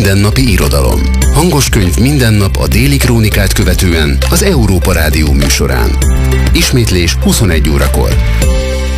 mindennapi irodalom. Hangos könyv minden nap a Déli Krónikát követően az Európa Rádió műsorán. Ismétlés 21 órakor.